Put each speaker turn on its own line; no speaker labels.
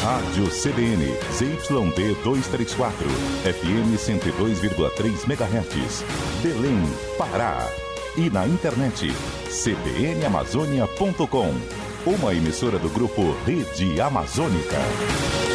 Rádio CBN, ZYD 234, FM 102,3 MHz, Belém, Pará. E na internet, cbnamazônia.com, uma emissora do grupo Rede Amazônica.